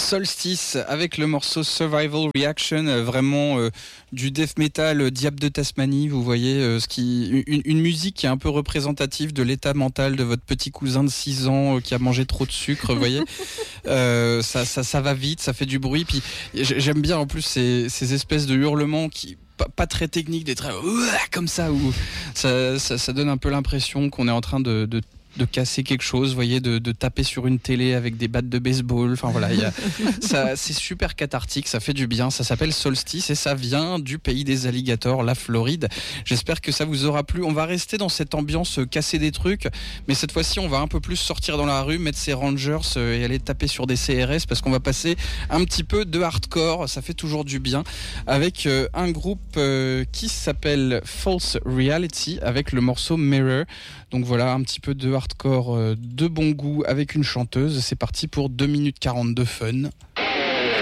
Solstice avec le morceau Survival Reaction, vraiment du death metal Diable de Tasmanie, vous voyez, une musique qui est un peu représentative de l'état mental de votre petit cousin de 6 ans qui a mangé trop de sucre, vous voyez. Ça va vite, ça fait du bruit, puis j'aime bien en plus ces espèces de hurlements qui pas très techniques, des traits comme ça, où ça donne un peu l'impression qu'on est en train de casser quelque chose, vous voyez, de taper sur une télé avec des battes de baseball. Enfin voilà, c'est super cathartique, ça fait du bien. Ça s'appelle Solstice et ça vient du pays des alligators, la Floride. J'espère que ça vous aura plu. On va rester dans cette ambiance casser des trucs, mais cette fois-ci, on va un peu plus sortir dans la rue, mettre ses Rangers et aller taper sur des CRS parce qu'on va passer un petit peu de hardcore. Ça fait toujours du bien avec un groupe qui s'appelle False Reality avec le morceau Mirror. Donc voilà, un petit peu de hardcore de bon goût avec une chanteuse. C'est parti pour 2 minutes 40 de fun.